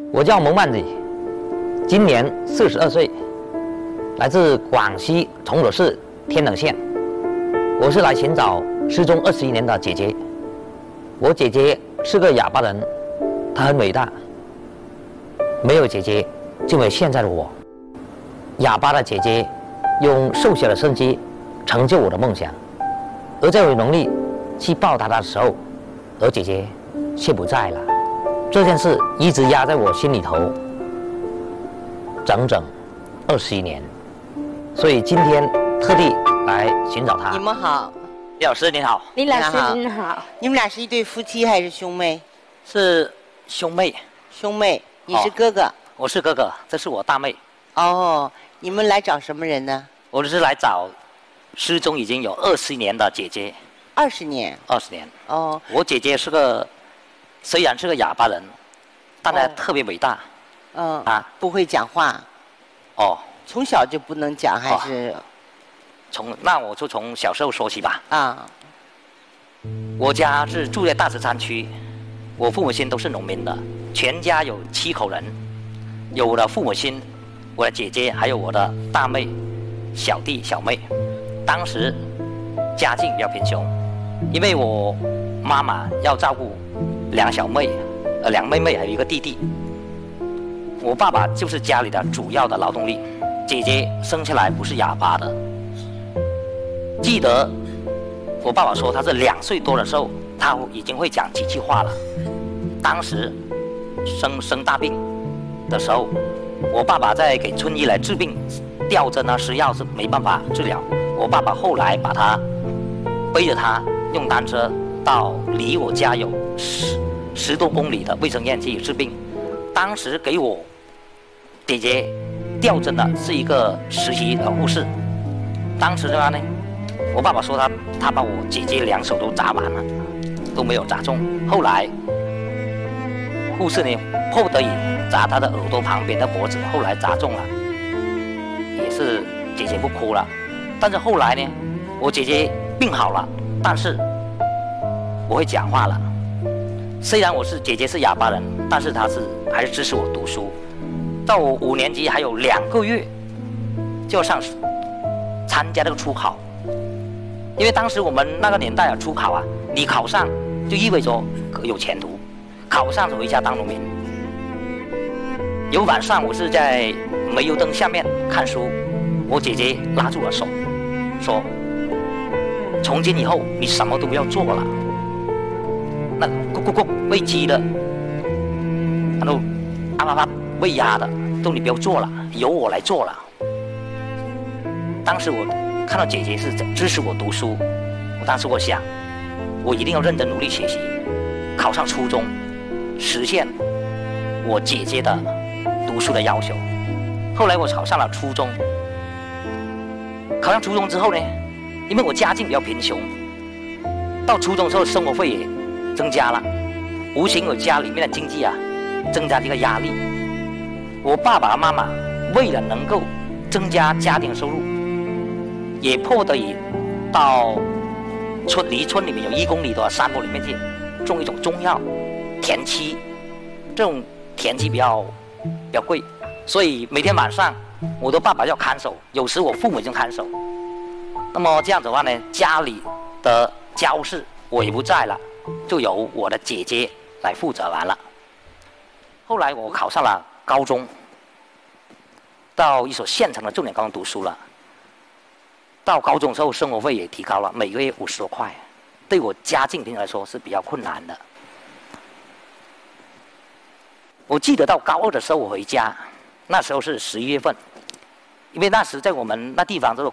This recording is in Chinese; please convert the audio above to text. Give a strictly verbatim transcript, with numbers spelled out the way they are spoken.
我叫蒙曼子，今年四十二岁，来自广西崇左市天冷县。我是来寻找失踪二十一年的姐姐。我姐姐是个哑巴人，她很伟大。没有姐姐，就没有现在的我。哑巴的姐姐用瘦小的身躯成就我的梦想，而在我有能力去报答她的时候，而姐姐却不在了。这件事一直压在我心里头，整整二十一年，所以今天特地来寻找她。 你们好， 李老师您好。 李老你好师您好。 你们俩是一对夫妻还是兄妹？ 是兄妹。 兄妹，你是哥哥。 我是哥哥，这是我大妹。 哦，你们来找什么人呢？ 我是来找失踪已经有二十年的姐姐。 二十年。 二十年。 哦， 我姐姐是个，虽然是个哑巴人，但她哦特别伟大。 嗯啊， 不会讲话， 哦， 从小就不能讲，还是？ 从那我就从小时候说起吧。 啊， 我家是住在大石山区，我父母亲都是农民的，全家有七口人，有我的父母亲，我的姐姐，还有我的大妹、小弟、小妹。当时家境比较贫穷，因为我妈妈要照顾两小妹，呃，两妹妹还有一个弟弟。我爸爸就是家里的主要的劳动力，姐姐生下来不是哑巴的。记得我爸爸说，他是两岁多的时候，他已经会讲几句话了。当时生生大病的时候，我爸爸在给村医来治病，吊针啊、施药是没办法治疗。我爸爸后来把他背着他用单车到离我家有十十多公里的卫生院去治病。当时给我姐姐吊针的是一个实习的护士。当时的话呢，我爸爸说他他把我姐姐两手都砸完了，都没有砸中。后来护士呢迫不得已砸他的耳朵旁边的脖子，后来砸中了，也是姐姐不哭了。但是后来呢，我姐姐病好了，但是我会讲话了。虽然我是姐姐是哑巴人，但是她是还是支持我读书。到我五年级还有两个月就要上参加这个初考，因为当时我们那个年代啊，初考啊，你考上就意味着有前途，考上就回家当农民。有晚上我是在煤油灯下面看书，我姐姐拉住我手，说：“从今以后你什么都不要做了。那咕咕咕喂鸡的，然后啊啪啪喂鸭的，都你不要做了，由我来做了。”当时我看到姐姐是支持我读书，我当时我想，我一定要认真努力学习，考上初中，实现我姐姐的读书的要求。后来我考上了初中，考上初中之后呢，因为我家境比较贫穷，到初中之后生活费也增加了，无形我家里面的经济啊增加这个压力。我爸爸妈妈为了能够增加家庭收入，也迫不得已到村离村里面有一公里的山坡里面去种一种中药田七，这种田七比较比较贵，所以每天晚上我的爸爸要看守，有时我父母就看守。那么这样子的话呢，家里的家务事我也不在了，就由我的姐姐来负责完了。后来我考上了高中，到一所县城的重点高中读书了。到高中之后，生活费也提高了，每个月五十多块，对我家境来说是比较困难的。我记得到高二的时候，我回家，那时候是十一月份，因为那时在我们那地方这个